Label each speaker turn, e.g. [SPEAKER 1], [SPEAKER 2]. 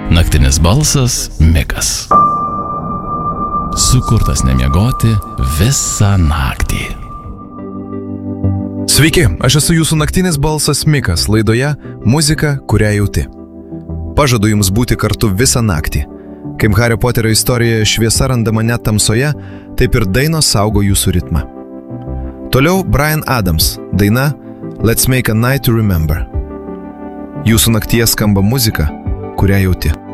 [SPEAKER 1] Naktinis balsas Mikas. Sukurtas nemiegoti visą naktį.
[SPEAKER 2] Sveiki, aš esu jūsų naktinis balsas Mikas, laidoje Muzika, kurią jauti. Pažadu jums būti kartu visą naktį. Kaip Hario Poterio istorijoje šviesa randama net tamsoje, taip ir dainos saugo jūsų ritmą. Toliau Bryan Adams, daina Let's Make a Night to Remember. Jūsų naktyje skamba muzika, kurią jauti.